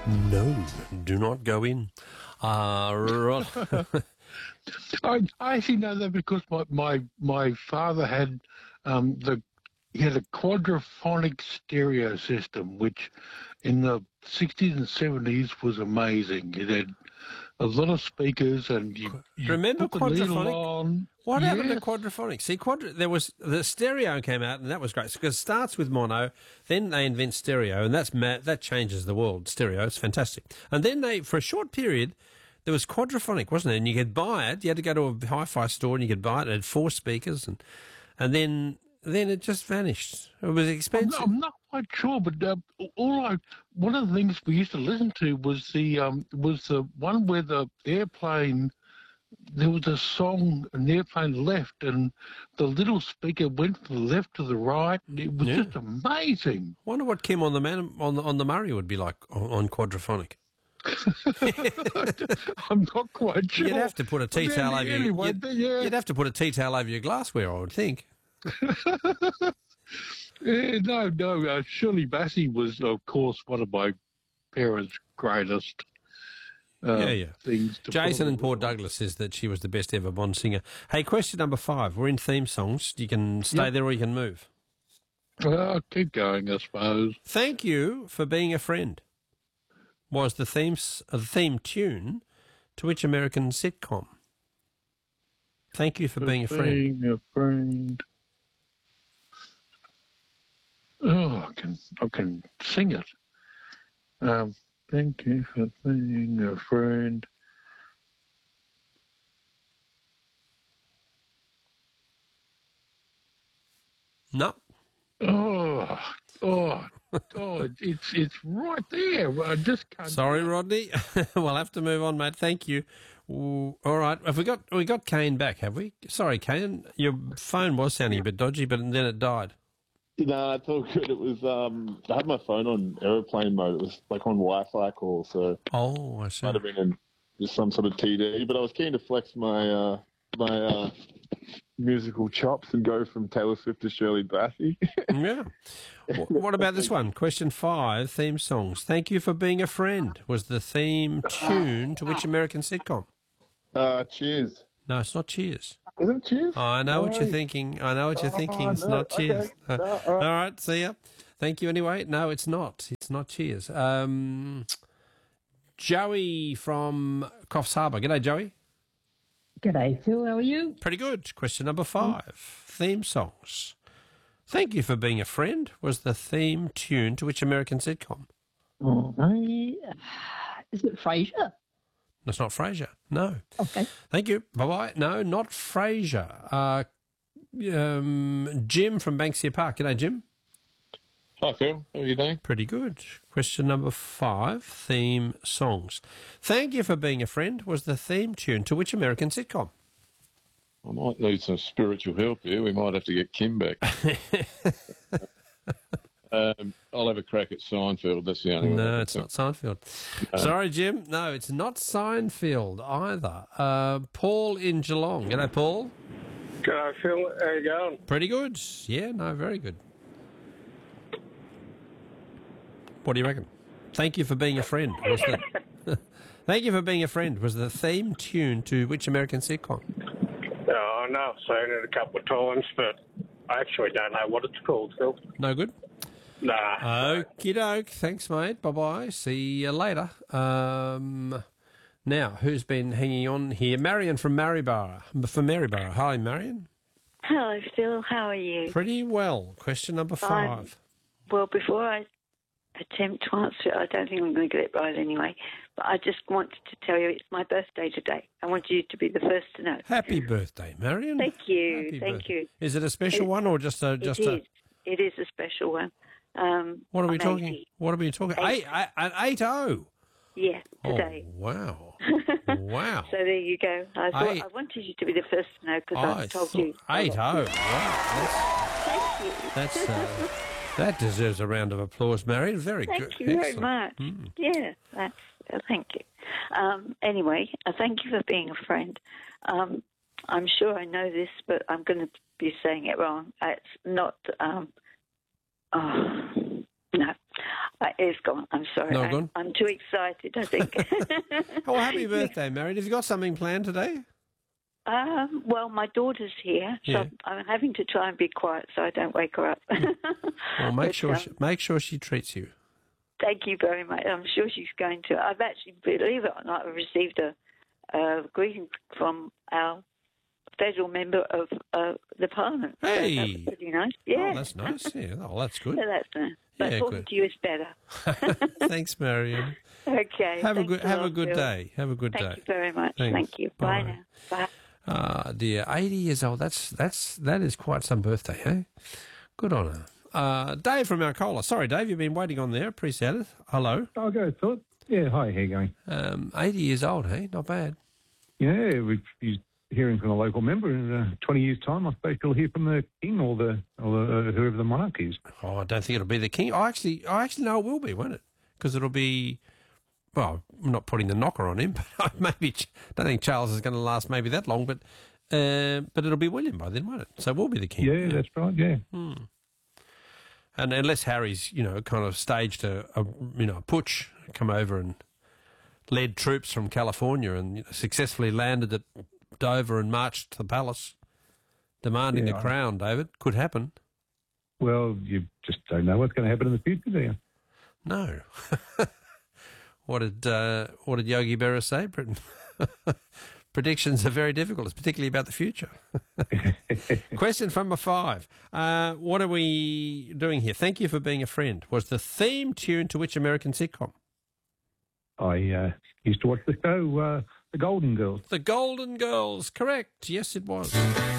No, do not go in. Right. I actually know that because my father had he had a quadraphonic stereo system, which in the 60s and 70s was amazing. It had a lot of speakers, and you Remember put the needle quadraphonic? on. What happened to Yes. quadraphonic? See, there was the stereo came out, and that was great because it starts with mono. Then they invent stereo, and that changes the world. Stereo, it's fantastic. And then for a short period, there was quadraphonic, wasn't it? And you could buy it. You had to go to a hi-fi store and you could buy it. It had 4 speakers, and then it just vanished. It was expensive. I'm not quite sure, but one of the things we used to listen to was the one where the airplane. There was a song, an airplane left, and the little speaker went from the left to the right. And it was just amazing. Wonder what Kim on the Murray would be like on quadraphonic. I'm not quite sure. You'd have to put a tea towel over you'd have to put a tea towel over your glassware, I would think. No. Shirley Bassey was, of course, one of my parents' greatest things. Jason in Port Douglas says that she was the best ever Bond singer. Hey, question number 5. We're in theme songs. You can stay there or you can move. Well, keep going, I suppose. Thank you for being a friend. Was the theme tune to which American sitcom? Thank you for being a friend. Being a friend. Oh, I can sing it. Thank you for being a friend. No. It's right there. I just can't. Sorry, Rodney. We'll have to move on, mate. Thank you. Ooh, all right. Have we got Kane back, have we? Sorry, Kane. Your phone was sounding a bit dodgy, but then it died. No, it's all good. It was I had my phone on aeroplane mode. It was like on Wi-Fi call, so I see. might have been just some sort of TD. But I was keen to flex my musical chops and go from Taylor Swift to Shirley Bassey. Yeah. What about this one? Question 5, theme songs. Thank you for being a friend was the theme tune to which American sitcom? Cheers. No, it's not Cheers. Isn't Cheers? I know what you're thinking. It's no, not Cheers. okay. No, all right, see ya. Thank you anyway. No, it's not. It's not Cheers. Joey from Coffs Harbour. G'day, Joey. G'day, Phil. How are you? Pretty good. Question number 5. Theme songs. Thank you for being a friend was the theme tune to which American sitcom? Is it Frasier? That's not Frasier. No. Okay. Thank you. Bye-bye. No, not Frasier. Jim from Banksia Park. G'day, Jim. Hi, Phil. How are you doing? Pretty good. Question number 5, theme songs. Thank you for being a friend was the theme tune to which American sitcom? I might need some spiritual help here. We might have to get Kim back. I'll have a crack at Seinfeld. That's the only one. No, it's not Seinfeld. Sorry, Jim. No, it's not Seinfeld either. Paul in Geelong. G'day, Paul. G'day, Phil. How you going? Pretty good. Yeah, no, very good. What do you reckon? Thank you for being a friend. Thank you for being a friend was the theme tune to which American sitcom? Oh, no, I've seen it a couple of times, but I actually don't know what it's called, Phil. No good? Nah. Okie doke. Thanks, mate. Bye-bye. See you later. Now, who's been hanging on here? Marion from Maryborough. Hi, Marion. Hello, Phil. How are you? Pretty well. Question number 5. Well, before I attempt to answer it, I don't think I'm going to get it right anyway, but I just wanted to tell you it's my birthday today. I want you to be the first to know. Happy birthday, Marion. Thank you. Happy Thank birthday. you. Is it a special one or just a... It is a special one. What are we talking? 80. What are we talking? 8-0. Yeah, today. Oh, wow. Wow. So there you go. I thought I wanted you to be the first to know because I told you. 8-0. Wow. Thank you. That's that deserves a round of applause, Marion. Very good. Thank you very much. Yeah, that's thank you. Anyway, thank you for being a friend. I'm sure I know this, but I'm going to be saying it wrong. It's not. No. It's gone. I'm sorry. No, gone? I'm too excited, I think. Oh, happy birthday, Marion. Have you got something planned today? Well, my daughter's here, so Yeah. I'm having to try and be quiet so I don't wake her up. Well, make But, sure she treats you. Thank you very much. I'm sure she's going to. I've actually, believe it or not, I've received a greeting from our federal member of the Parliament. So Hey! that was pretty nice. Yeah. Oh, that's nice. Yeah, oh, that's good. So that's nice. But Yeah, talking good. to you is better. Thanks, Marion. Okay. Have a thanks good lot, good Phil. day. Have a good Thank day. you very much. Thanks. Thank you. Bye Bye. now. Bye. Ah, dear, 80 years old. That is quite some birthday, eh? Good on her. Dave from Alcola. Sorry, Dave, you've been waiting on there. Appreciate it. Hello. I'll go, Philip. Yeah, hi, how you going? 80 years old, hey? Not bad. Yeah, he's hearing from a local member in 20 years' time. I suppose you'll hear from the king or whoever the monarch is. Oh, I don't think it'll be the king. I actually know it will be, won't it? Because it'll be. Well, I'm not putting the knocker on him, but maybe don't think Charles is going to last maybe that long. But it'll be William by then, won't it? So it will be the king. Yeah, that's right. Yeah. And unless Harry's, kind of staged a putsch, come over and led troops from California and successfully landed at Dover and marched to the palace, demanding the crown. David, could happen. Well, you just don't know what's going to happen in the future, do you? No. What did Yogi Berra say, Britain? Predictions are very difficult, particularly about the future. Question from 5. What are we doing here? Thank you for being a friend. Was the theme tune to which American sitcom? I used to watch the show, The Golden Girls. The Golden Girls. Correct. Yes, it was.